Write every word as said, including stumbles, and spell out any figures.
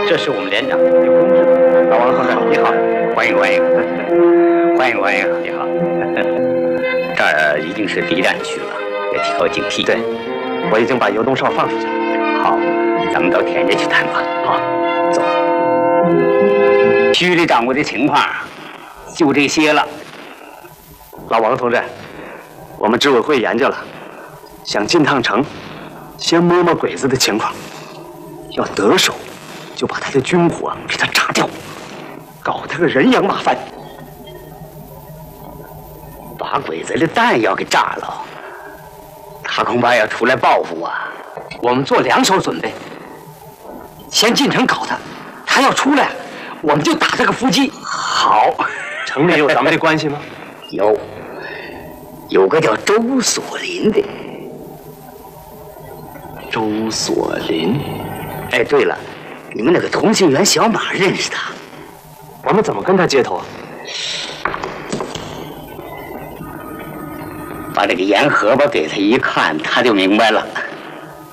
这是我们连长有公事。老王同志，你好，欢迎欢迎，欢迎欢迎，你好。这儿已经是敌占区了，得提高警惕。对，我已经把游动哨放出去了。好，咱们到田家去谈吧。好，走。区里掌握的情况就这些了。 老王同志，我们执委会研究了，想进趟城，先摸摸鬼子的情况，要得手，就把他的军火给他炸掉，搞他个人仰马翻。 把鬼子的弹药给炸了，他恐怕要出来报复啊！我们做两手准备，先进城搞他，他要出来，我们就打这个伏击。好， 城里有咱们的关系吗？ 有，有个叫周锁林的。 周锁林？ 哎，对了，你们那个通信员小马认识他？ 我们怎么跟他接头啊？ 把这个盐荷包给他一看，他就明白了。